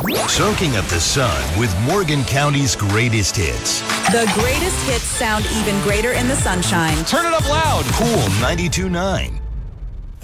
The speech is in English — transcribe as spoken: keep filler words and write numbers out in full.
Soaking up the sun with Morgan County's greatest hits. The greatest hits sound even greater in the sunshine. Turn it up loud. Cool ninety-two point nine.